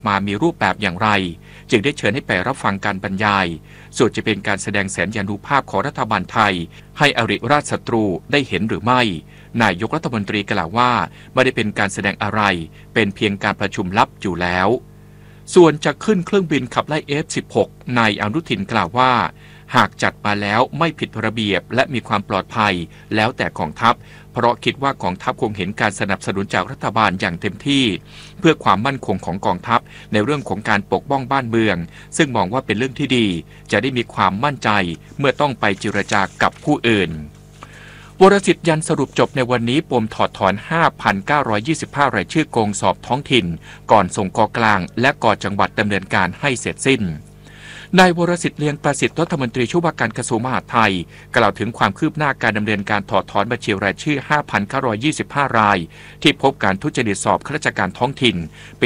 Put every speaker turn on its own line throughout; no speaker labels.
มามีรูปแบบอย่างไรจึงได้เชิญให้ไปรับฟังการบรรยายส่วนจะเป็นการแสดงแสนยานุภาพของรัฐบาลไทยให้อริราชศัตรูได้เห็นหรือไม่นายกรัฐมนตรีกล่าวว่าไม่ได้เป็นการแสดงอะไรเป็นเพียงการประชุมลับอยู่แล้วส่วนจะขึ้นเครื่องบินขับไล่ F-16 นายอนุทินกล่าวว่าหากจัดมาแล้วไม่ผิดระเบียบและมีความปลอดภัยแล้วแต่กองทัพเพราะคิดว่ากองทัพคงเห็นการสนับสนุนจากรัฐบาลอย่างเต็มที่เพื่อความมั่นคงของกองทัพในเรื่องของการปกป้องบ้านเมืองซึ่งมองว่าเป็นเรื่องที่ดีจะได้มีความมั่นใจเมื่อต้องไปเจรจากับผู้อื่นวรสิทธิ์ยันสรุปจบในวันนี้ปมถอดถอน 5,925 รายชื่อโกงสอบท้องถิ่นก่อนส่งกกลางและกจังหวัดดำเนินการให้เสร็จสิ้นนายวรสิทธิ์เลียงประสิทธิ์รัฐมนตรีช่วยว่าการกระทรวงมหาดไทยกล่าวถึงความคืบหน้าการดำเนินการถอดถอนบัญชีรายชื่อ 5,925 รายที่พบการทุจริตสอบข้าราชการท้องถิ่นปี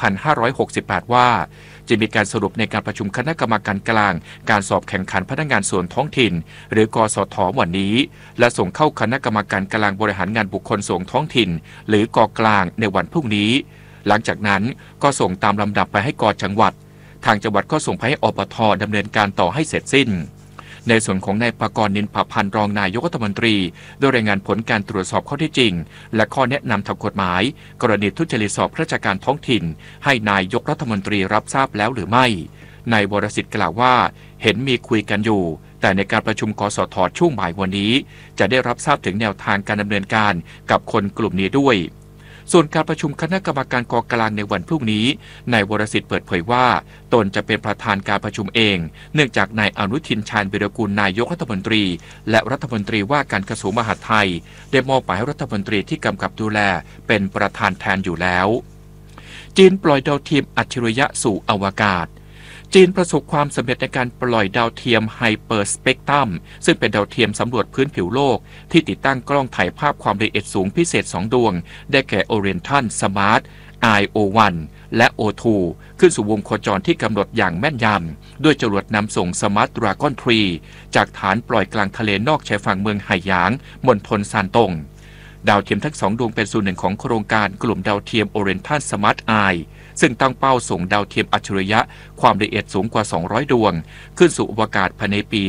2568 ว่าจะมีการสรุปในการประชุมคณะกรรมการกลางการสอบแข่งขันพนักงานส่วนท้องถิ่นหรือกสท.วันนี้และส่งเข้าคณะกรรมการกลางบริหารงานบุคคลส่งท้องถิ่นหรือกกลางในวันพรุ่งนี้หลังจากนั้นก็ส่งตามลำดับไปให้กจังหวัดทางจังหวัดก็ส่งไปให้อบท.ดำเนินการต่อให้เสร็จสิ้นในส่วนของนายปกรณ์นินผพันธ์รองนายกรัฐมนตรีโดยรายงานผลการตรวจสอบข้อเท็จจริงและข้อแนะนำทางกฎหมายกรณีทุจริตสอบราชการท้องถิ่นให้นายกรัฐมนตรีรับทราบแล้วหรือไม่นายวรสิทธิ์กล่าวว่าเห็นมีคุยกันอยู่แต่ในการประชุมกสท.ช่วงบ่ายวันนี้จะได้รับทราบถึงแนวทางการดำเนินการกับคนกลุ่มนี้ด้วยส่วนการประชุมคณะกรรมการกกลางในวันพรุ่งนี้นายวรสิทธิ์เปิดเผยว่าตนจะเป็นประธานการประชุมเองเนื่องจากนายอนุทินชาญวิรากูลนายกรัฐมนตรีและรัฐมนตรีว่าการกระทรวงมหาดไทยได้มอบหมายให้รัฐมนตรีที่กำกับดูแลเป็นประธานแทนอยู่แล้วจีนปล่อยดาวเทียมอัจฉริยะสู่อวกาศจีนประสบความสำเร็จในการปล่อยดาวเทียมไฮเปอร์สเปกตรัมซึ่งเป็นดาวเทียมสำรวจพื้นผิวโลกที่ติดตั้งกล้องถ่ายภาพความละเอียดสูงพิเศษ2ดวงได้แก่ Oriental Smart IO1 และ O2 ขึ้นสู่วงโคจรที่กำหนดอย่างแม่นยำด้วยจรวดนำส่ง Smart Dragon 3จากฐานปล่อยกลางทะเลนอกชายฝั่งเมืองไหหยางมณฑลซานตงดาวเทียมทั้ง2ดวงเป็นส่วนหนึ่งของโครงการกลุ่มดาวเทียม Oriental Smart Eyeซึ่งตั้งเป้าส่งดาวเทียมอัจฉริยะความละเอียดสูงกว่า200ดวงขึ้นสู่อวกาศภายในปี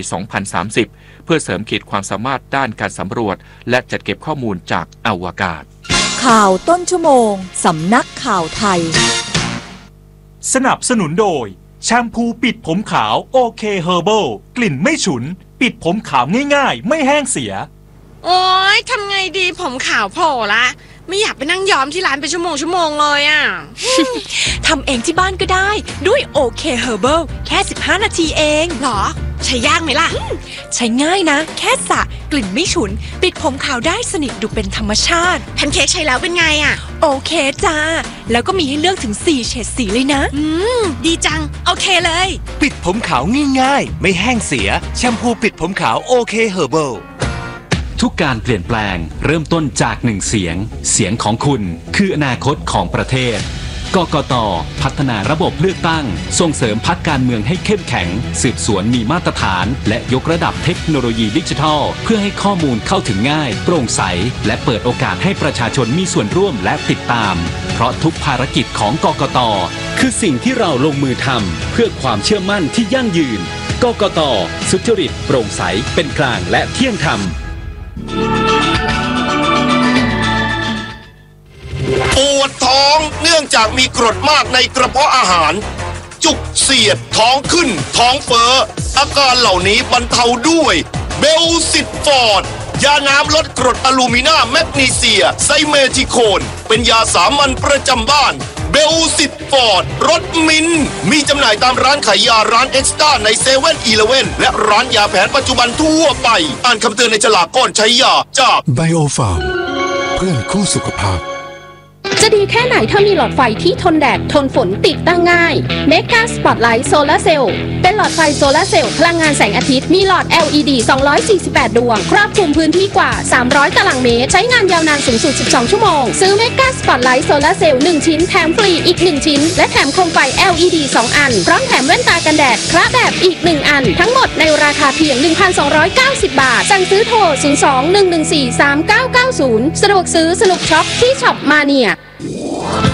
2030 เพื่อเสริมขีดความสามารถด้านการสำรวจและจัดเก็บข้อมูลจากอวกาศ
ข่าวต้นชั่วโมงสำนักข่าวไทย
สนับสนุนโดยแชมพูปิดผมขาวโอเคเฮอร์เบิลกลิ่นไม่ฉุนปิดผมขาวง่ายๆไม่แห้งเสีย
โอ๊ยทำไงดีผมขาวโผล่ละไม่อยากไปนั่งย้อมที่ร้านเป็นชั่วโมงเลยอ่ะ
ทำเองที่บ้านก็ได้ด้วยโอเคเฮอร์เบิลแค่15นาทีเอง
หรอใช้ยากไหมล่ะ
ใช้ง่ายนะแค่สระกลิ่นไม่ฉุนปิดผมขาวได้สนิทดูเป็นธรรมชาติ
แพนเค้กใช้แล้วเป็นไงอ่ะ
โอเคจ้าแล้วก็มีให้เลือกถึง4เฉดสีเลยนะ
ดีจังโอเคเลย
ปิดผมขาวง่ายๆไม่แห้งเสียแชมพูปิดผมขาวโอเคเฮอร์เบิล
ทุกการเปลี่ยนแปลงเริ่มต้นจากหนึ่งเสียงเสียงของคุณคืออนาคตของประเทศกกต.พัฒนาระบบเลือกตั้งส่งเสริมพรรคการเมืองให้เข้มแข็งสืบสวนมีมาตรฐานและยกระดับเทคโนโลยีดิจิทัลเพื่อให้ข้อมูลเข้าถึงง่ายโปร่งใสและเปิดโอกาสให้ประชาชนมีส่วนร่วมและติดตามเพราะทุกภารกิจของกกต.คือสิ่งที่เราลงมือทำเพื่อความเชื่อมั่นที่ยั่งยืนกกต.สุจริตโปร่งใสเป็นกลางและเที่ยงธรรม
ปวดท้องเนื่องจากมีกรดมากในกระเพาะอาหารจุกเสียดท้องขึ้นท้องเฟ้ออาการเหล่านี้บรรเทาด้วยเบลซิตฟอร์ดยาน้ำลดกรดอะลูมินาแมกนีเซียไซเมทิโคนเป็นยาสามัญประจำบ้านเบลซิตฟอร์ดรสมิ้นมีจำหน่ายตามร้านขายยาร้านเอ็กซ์ต้าในเซเว่นอีเลฟเว่นและร้านยาแผนปัจจุบันทั่วไปอ่านคำเตือนในฉลากก่อนใช้ยาจาก
ไบโอฟาร์มเพื่อนคู่สุขภาพ
จะดีแค่ไหนถ้ามีหลอดไฟที่ทนแดดทนฝนติดตั้งง่าย Mega Spotlight Solar Cell เป็นหลอดไฟโซลาร์เซลล์พลังงานแสงอาทิตย์มีหลอด LED 248 ดวงครอบคลุมพื้นที่กว่า300ตารางเมตรใช้งานยาวนานสูงสุด12ชั่วโมงซื้อ Mega Spotlight Solar Cell 1ชิ้นแถมฟรีอีก1ชิ้นและแถมโคมไฟ LED 2 อันพร้อมแถมแว่นตากันแดดคละแบบอีก1อันทั้งหมดในราคาเพียง 1,290 บาทสั่งซื้อโทร 02-114-3990 สะดวกซื้อสนุกช็อปที่ช็อปมาเนีย